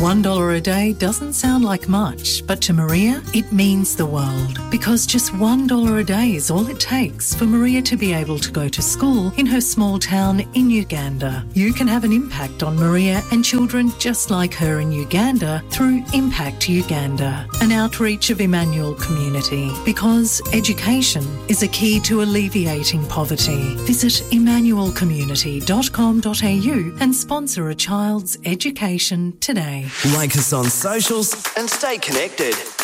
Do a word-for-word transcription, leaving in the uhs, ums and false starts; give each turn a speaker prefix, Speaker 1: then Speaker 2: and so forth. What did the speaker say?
Speaker 1: One dollar a day doesn't sound like much, but to Maria, it means the world. Because just one dollar a day is all it takes for Maria to be able to go to school in her small town in Uganda. You can have an impact on Maria and children just like her in Uganda through Impact Uganda, an outreach of Emmanuel Community. Because education is a key to alleviating poverty. Visit emmanuel community dot com dot a u and sponsor a child's education today.
Speaker 2: Like us on socials and stay connected.